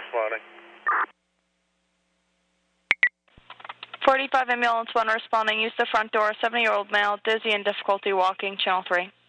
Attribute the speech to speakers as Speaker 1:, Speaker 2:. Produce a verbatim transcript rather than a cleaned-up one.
Speaker 1: responding.
Speaker 2: forty-five ambulance one responding. Use the front door. seventy-year-old male, dizzy and difficulty walking. Channel three.